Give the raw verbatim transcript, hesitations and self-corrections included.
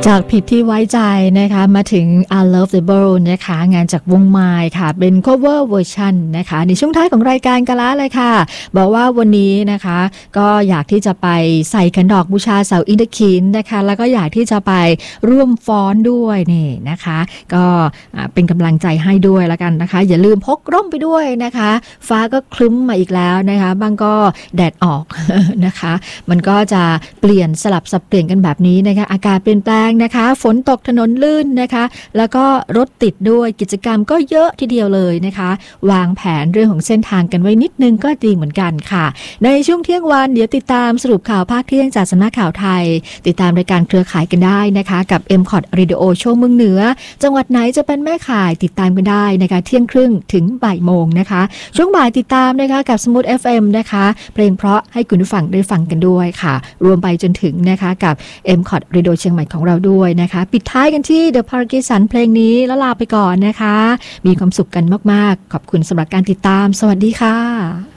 จากผิดที่ไว้ใจนะคะมาถึง Unlovable นะคะงานจากวงไม้ค่ะเป็น cover version นะคะในช่วงท้ายของรายการกันแล้วเลยค่ะบอกว่าวันนี้นะคะก็อยากที่จะไปใส่ขันดอกบูชาเสาอินทคินนะคะแล้วก็อยากที่จะไปร่วมฟ้อนด้วยนี่นะคะก็เป็นกำลังใจให้ด้วยแล้วกันนะคะอย่าลืมพกร่มไปด้วยนะคะฟ้าก็ครึ้มมาอีกแล้วนะคะบางก็แดดออก นะคะมันก็จะเปลี่ยนสลับสับเปลี่ยนกันแบบนี้นะคะอากาศเปลี่ยนแปลงนะคะฝนตกถนนลื่นนะคะแล้วก็รถติดด้วยกิจกรรมก็เยอะทีเดียวเลยนะคะวางแผนเรื่องของเส้นทางกันไว้นิดนึงก็ดีเหมือนกันค่ะในช่วงเที่ยงวันเดี๋ยวติดตามสรุปข่าวภาคเที่ยงจากสำนักข่าวไทยติดตามรายการเครือข่ายกันได้นะคะกับ เอ็ม คอท Radio Show เมืองเหนือจังหวัดไหนจะเป็นแม่ข่ายติดตามกันได้นะคะเที่ยงครึ่งถึงบ่ายโมงนะคะช่วงบ่ายติดตามนะคะกับ Smooth เอฟ เอ็ม นะคะเพลงเพราะให้คุณผู้ฟังได้ฟังกันด้วยค่ะรวมไปจนถึงนะคะกับ เอ็ม คอท Radio เชียงใหม่ของเราด้วยนะคะปิดท้ายกันที่ The Parkinson เพลงนี้แล้วลาไปก่อนนะคะมีความสุขกันมากๆขอบคุณสำหรับการติดตามสวัสดีค่ะ